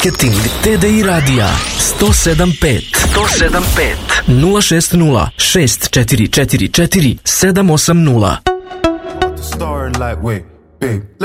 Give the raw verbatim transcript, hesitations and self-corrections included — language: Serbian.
Marketing T D I radija sto sedam pet sto sedam pet nula šest nula šest četiri četiri četiri sedam osam nula.